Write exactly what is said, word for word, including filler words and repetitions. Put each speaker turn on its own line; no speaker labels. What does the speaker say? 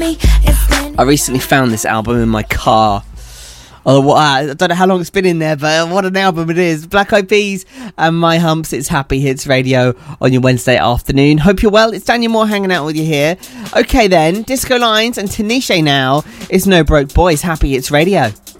I recently found this album in my car. Oh, wow. I don't know how long it's been in there, but what an album it is. Black Eyed Peas and My Humps. It's Happy Hits Radio on your Wednesday afternoon. Hope you're well. It's Daniel Moore hanging out with you here. Okay then, Disco Lines and Tanisha now. It's No Broke Boys. Happy Hits Radio.